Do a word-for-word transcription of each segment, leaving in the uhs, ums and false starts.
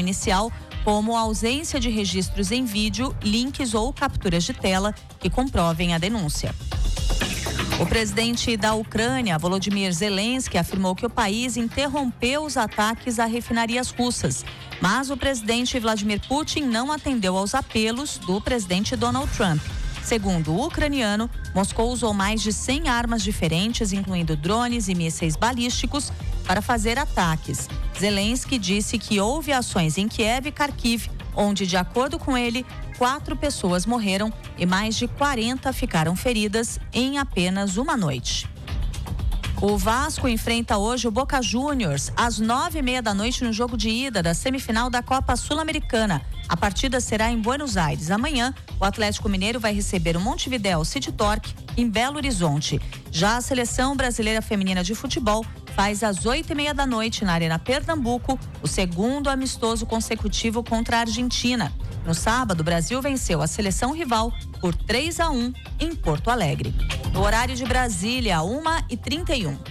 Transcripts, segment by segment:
inicial, como a ausência de registros em vídeo, links ou capturas de tela que comprovem a denúncia. O presidente da Ucrânia, Volodymyr Zelensky, afirmou que o país interrompeu os ataques a refinarias russas, mas o presidente Vladimir Putin não atendeu aos apelos do presidente Donald Trump. Segundo o ucraniano, Moscou usou mais de cem armas diferentes, incluindo drones e mísseis balísticos, para fazer ataques. Zelensky disse que houve ações em Kiev e Kharkiv, onde, de acordo com ele, quatro pessoas morreram e mais de quarenta ficaram feridas em apenas uma noite. O Vasco enfrenta hoje o Boca Juniors às nove e meia da noite no jogo de ida da semifinal da Copa Sul-Americana. A partida será em Buenos Aires. Amanhã, o Atlético Mineiro vai receber o Montevidéu City Torque em Belo Horizonte. Já a seleção brasileira feminina de futebol faz às oito e meia da noite na Arena Pernambuco o segundo amistoso consecutivo contra a Argentina. No sábado, o Brasil venceu a seleção rival por três a um em Porto Alegre. No horário de Brasília, uma e trinta e um.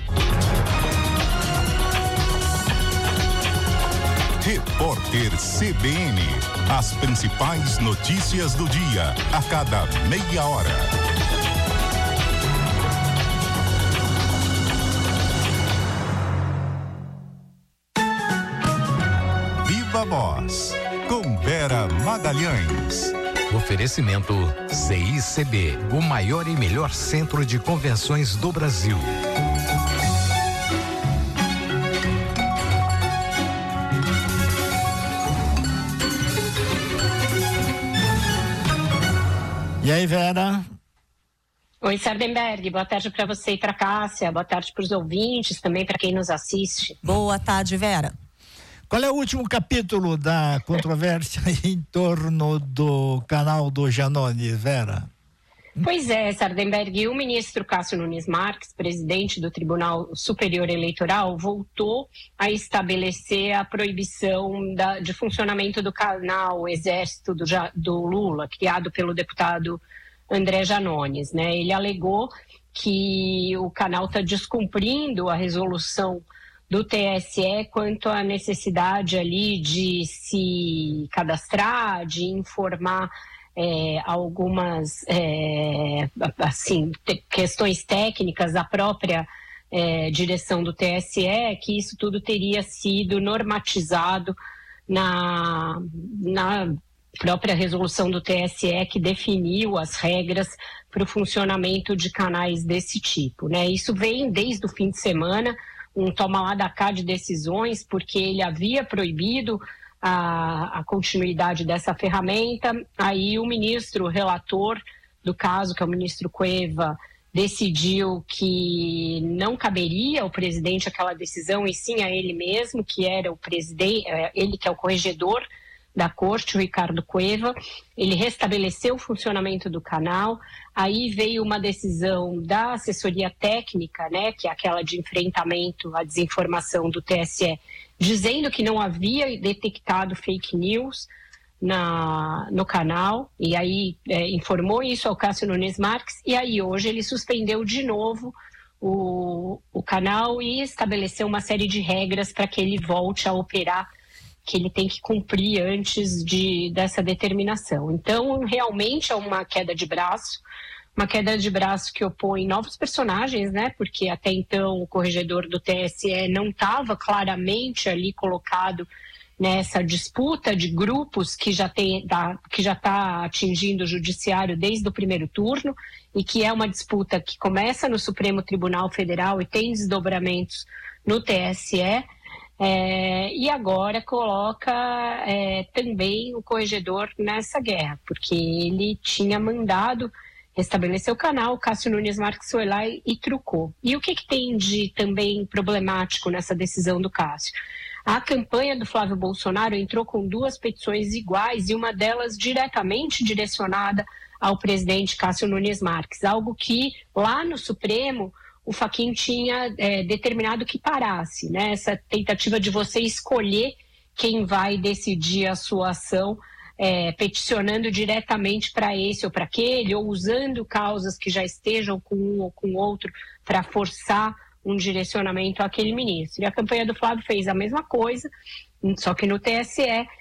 Repórter C B N. As principais notícias do dia, a cada meia hora. Viva Voz, com Vera Magalhães. Oferecimento C I C B, o maior e melhor centro de convenções do Brasil. E aí, Vera? Oi, Sardenberg, boa tarde para você e para Cássia, boa tarde para os ouvintes, também para quem nos assiste. Boa tarde, Vera. Qual é o último capítulo da controvérsia em torno do canal do Janones, Vera? Pois é, Sardenberg, o ministro Cássio Nunes Marques, presidente do Tribunal Superior Eleitoral, voltou a estabelecer a proibição da, de funcionamento do canal Exército do, do Lula, criado pelo deputado André Janones, né? Ele alegou que o canal está descumprindo a resolução do T S E quanto à necessidade ali de se cadastrar, de informar É, algumas é, assim, te, questões técnicas da própria é, direção do T S E, que isso tudo teria sido normatizado na, na própria resolução do T S E, que definiu as regras para o funcionamento de canais desse tipo, né? Isso vem desde o fim de semana, um toma lá da cá de decisões, porque ele havia proibido A, a continuidade dessa ferramenta. Aí o ministro relator do caso, que é o ministro Cueva, decidiu que não caberia ao presidente aquela decisão, e sim a ele mesmo, que era o presidente, ele que é o corregedor da corte, o Ricardo Cueva. Ele restabeleceu o funcionamento do canal. Aí veio uma decisão da assessoria técnica, né, que é aquela de enfrentamento à desinformação do T S E, dizendo que não havia detectado fake news na, no canal, e aí é, informou isso ao Cássio Nunes Marques, e aí hoje ele suspendeu de novo o, o canal e estabeleceu uma série de regras para que ele volte a operar, que ele tem que cumprir antes de, dessa determinação. Então, realmente é uma queda de braço, uma queda de braço que opõe novos personagens, né? Porque até então o corregedor do T S E não estava claramente ali colocado nessa disputa de grupos que já tem, que já está atingindo o judiciário desde o primeiro turno, e que é uma disputa que começa no Supremo Tribunal Federal e tem desdobramentos no T S E. É, e agora coloca é, também o corregedor nessa guerra, porque ele tinha mandado restabelecer o canal, o Cássio Nunes Marques foi lá e, e trucou. E o que, que tem de também problemático nessa decisão do Cássio? A campanha do Flávio Bolsonaro entrou com duas petições iguais, e uma delas diretamente direcionada ao presidente Cássio Nunes Marques, algo que lá no Supremo o Fachin tinha é, determinado que parasse, né? Essa tentativa de você escolher quem vai decidir a sua ação, é, peticionando diretamente para esse ou para aquele, ou usando causas que já estejam com um ou com outro para forçar um direcionamento àquele ministro. E a campanha do Flávio fez a mesma coisa, só que no T S E,